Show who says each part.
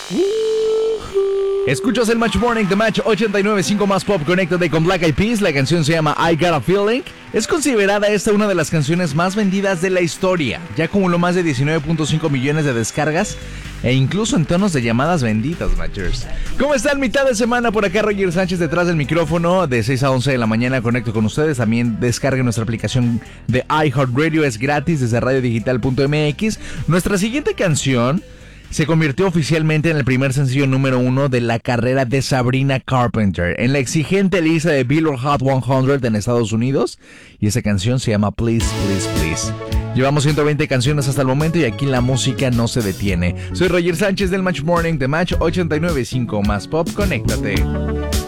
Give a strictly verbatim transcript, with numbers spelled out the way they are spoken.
Speaker 1: Escuchas el Match Morning de Match ochenta y nueve punto cinco más pop. Conéctate con Black Eyed Peas. La canción se llama I Got a Feeling. Es considerada esta una de las canciones más vendidas de la historia. Ya acumuló más de diecinueve punto cinco millones de descargas e incluso en tonos de llamadas benditas, Matchers. ¿Cómo está el mitad de semana? Por acá Roger Sánchez detrás del micrófono. De seis a once de la mañana conecto con ustedes. También descarguen nuestra aplicación de iHeartRadio. Es gratis desde radio digital punto m x. Nuestra siguiente canción se convirtió oficialmente en el primer sencillo número uno de la carrera de Sabrina Carpenter en la exigente lista de Billboard Hot cien en Estados Unidos, y esa canción se llama Please, Please, Please. Llevamos ciento veinte canciones hasta el momento y aquí la música no se detiene. Soy Roger Sánchez del Match Morning de Match ochenta y nueve punto cinco más pop. Conéctate.